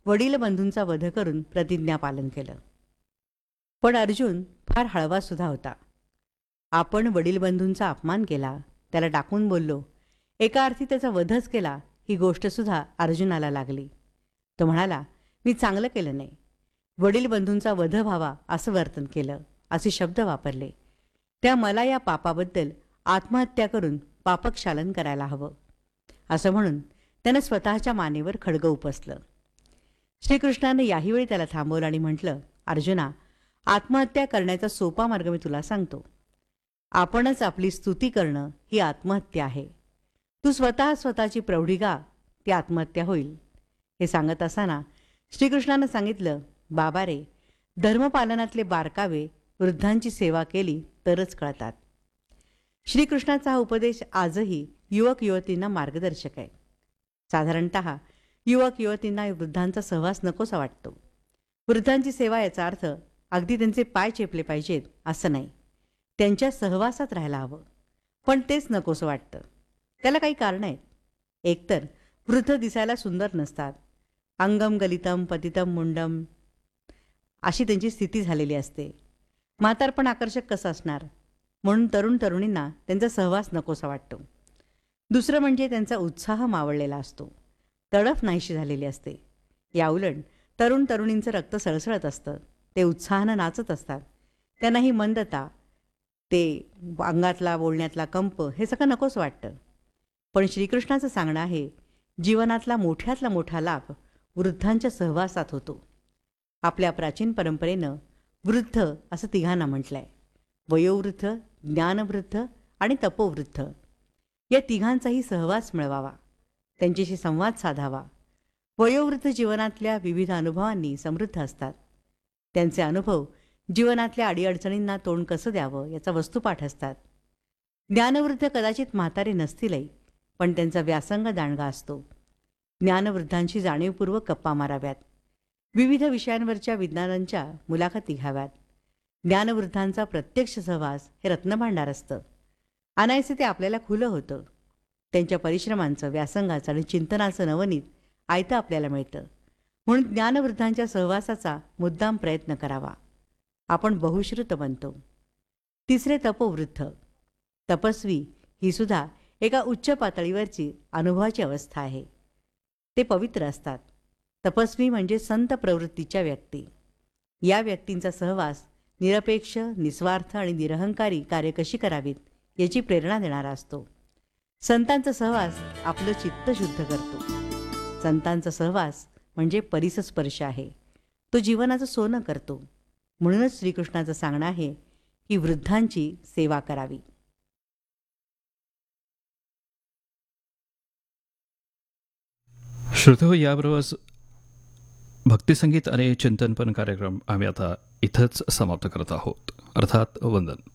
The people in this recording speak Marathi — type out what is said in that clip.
वडील बंधूंचा वध करून प्रतिज्ञा पालन केलं. पण अर्जुन फार हळवा सुद्धा होता. आपण वडील बंधूंचा अपमान केला, त्याला टाकून बोललो, एका अर्थी त्याचा वधच केला, ही गोष्टसुद्धा अर्जुनाला लागली. तो म्हणाला, मी चांगलं केलं नाही, वडील बंधूंचा वध व्हावा असं वर्तन केलं, असे शब्द वापरले. त्या मला या पापाबद्दल आत्महत्या करून पापक्षालन करायला हवं, असं म्हणून त्यानं स्वतःच्या मानेवर खडगं उपसलं. श्रीकृष्णाने याही वेळी त्याला थांबवलं आणि म्हटलं, अर्जुना, आत्महत्या करण्याचा सोपा मार्ग मी तुला सांगतो. आपणच आपली स्तुती करणं ही आत्महत्या आहे. तू स्वतःची प्रौढी गा, ती आत्महत्या होईल. हे सांगत असताना श्रीकृष्णानं सांगितलं, बाबा रे, धर्मपालनातले बारकावे वृद्धांची सेवा केली तरच कळतात. श्रीकृष्णाचा हा उपदेश आजही युवक युवतींना मार्गदर्शक आहे. साधारणत युवक युवतींना वृद्धांचा सहवास नकोसा वाटतो. वृद्धांची सेवा याचा अर्थ अगदी त्यांचे पाय चेपले पाहिजेत असं नाही, त्यांच्या सहवासात राहायला हवं. पण तेच नकोसं वाटतं. त्याला काही कारणं आहेत. एकतर वृद्ध दिसायला सुंदर नसतात, अंगम गलितम पतितम मुंडम अशी त्यांची स्थिती झालेली असते. म्हातारपण आकर्षक कसं असणार, म्हणून तरुण तरुणींना त्यांचा सहवास नकोसा वाटतो. दुसरं म्हणजे त्यांचा उत्साह मावळलेला असतो, तडफ नाहीशी झालेली असते. याउलट तरुण तरुणींचं रक्त सळसळत असतं, ते उत्साहानं नाचत असतात. त्यांना ही मंदता, ते अंगातला बोलण्यातला कंप हे सगळं नकोस वाटतं. पण श्रीकृष्णाचं सांगणं आहे, जीवनातला मोठ्यातला मोठा लाभ वृद्धांच्या सहवासात होतो. आपल्या प्राचीन परंपरेनं वृद्ध असं तिघांना म्हटलं आहे. वयोवृद्ध, ज्ञानवृद्ध आणि तपोवृद्ध. या तिघांचाही सहवास मिळवावा, त्यांच्याशी संवाद साधावा. वयोवृद्ध जीवनातल्या विविध अनुभवांनी समृद्ध असतात. त्यांचे अनुभव जीवनातल्या अडीअडचणींना तोंड कसं द्यावं याचा वस्तुपाठ असतात. ज्ञानवृद्ध कदाचित म्हातारे नसतीलही, पण त्यांचा व्यासंग दांडगा असतो. ज्ञानवृद्धांशी जाणीवपूर्वक गप्पा माराव्यात, विविध विषयांवरच्या विज्ञानांच्या मुलाखती घ्याव्यात. ज्ञानवृद्धांचा प्रत्यक्ष सहवास हे रत्नभांडार असतं. अनायसे ते आपल्याला खुलं होतं. त्यांच्या परिश्रमांचं, व्यासंगाचं आणि चिंतनाचं नवनीत आयतं आपल्याला मिळतं. म्हणून ज्ञानवृद्धांच्या सहवासाचा मुद्दाम प्रयत्न करावा. आपण बहुश्रुत बनतो. तिसरे तपोवृद्ध. तपस्वी ही सुद्धा एका उच्च पातळीवरची अनुभवाची अवस्था आहे. ते पवित्र असतात. तपस्वी म्हणजे संत प्रवृत्तीच्या व्यक्ती. या व्यक्तींचा सहवास निरपेक्ष, निस्वार्थ आणि निरहंकारी कार्य कशी करावीत याची प्रेरणा देणारा असतो. संतांचा सहवास आपलं चित्त शुद्ध करतो. संतांचा सहवास म्हणजे परिसस्पर्श आहे. तो जीवनाचं सोनं करतो. म्हणूनच श्रीकृष्णाचं सांगणं आहे की वृद्धांची सेवा करावी. श्रोते, याबरोबरच भक्तिसंगीत आणि चिंतनपण कार्यक्रम आम्ही आता इथंच समाप्त करत आहोत. अर्थात वंदन.